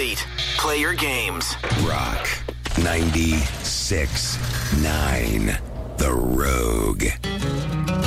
complete. Play your games. Rock 96.9. The Rogue.